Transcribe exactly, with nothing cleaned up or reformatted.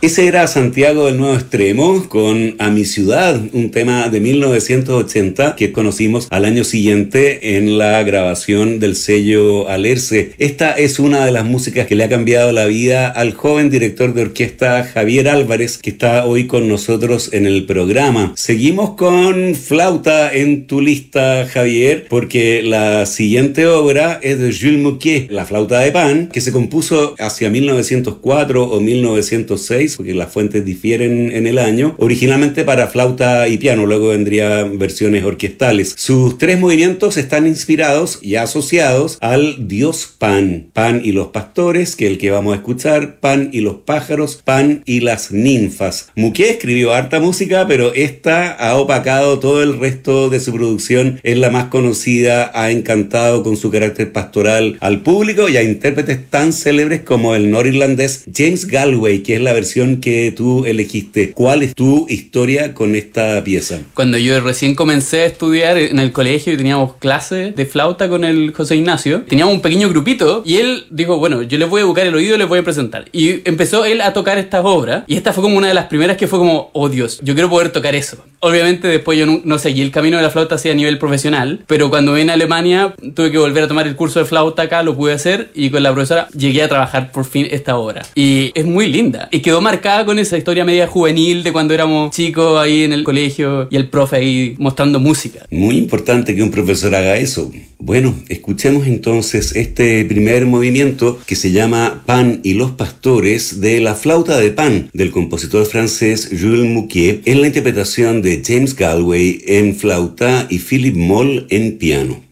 Ese era Santiago del Nuevo Extremo con A mi ciudad, un tema de mil novecientos ochenta que conocimos al año siguiente en la grabación del sello Alerce. Esta es una de las músicas que le ha cambiado la vida al joven director de orquesta Javier Álvarez, que está hoy con nosotros en el programa. Seguimos con flauta en tu lista, Javier, porque la siguiente obra es de Jules Mouquet, La flauta de Pan, que se compuso hacia mil novecientos cuatro o mil novecientos seis, porque las fuentes difieren en el año, originalmente para flauta y piano, luego vendrían versiones orquestales. Sus tres movimientos están inspirados y asociados al dios Pan. Pan y los pastores, que es el que vamos a escuchar, Pan y los pájaros, Pan y las ninfas. Mouquet escribió harta música, pero esta ha opacado todo el resto de su producción. Es la más conocida, ha encantado con su carácter pastoral al público y a intérpretes tan célebres como el norirlandés James Galway, que es la versión que tú elegiste. ¿Cuál es tu historia con esta pieza? Cuando yo recién comencé a estudiar en el colegio y teníamos clases de flauta con el José Ignacio, teníamos un pequeño grupito y él dijo, bueno, yo les voy a educar el oído y les voy a presentar. Y empezó él a tocar estas obras y esta fue como una de las primeras que fue como, oh Dios, yo quiero poder tocar eso. Obviamente después yo no, no seguí el camino de la flauta así a nivel profesional, pero cuando vine a Alemania tuve que volver a tomar el curso de flauta acá, lo pude hacer y con la profesora llegué a trabajar por fin esta obra. Y es muy linda y quedó marcada con esa historia media juvenil de cuando éramos chicos ahí en el colegio y el profe ahí mostrando música. Muy importante que un profesor haga eso. Bueno, escuchemos entonces este primer movimiento que se llama Pan y los pastores de La flauta de Pan del compositor francés Jules Mouquet en la interpretación de James Galway en flauta y Philip Moll en piano.